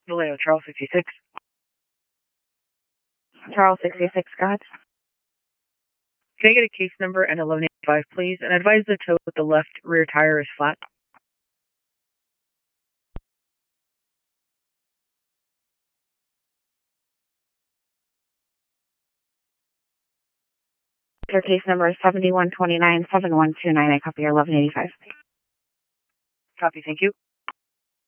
Vallejo, Charles 66. Charles 66, go ahead. Can I get a case number and 1185, please? And advise the tow with the left rear tire is flat. Your case number is 7129-7129. I copy your 1185. Copy, thank you.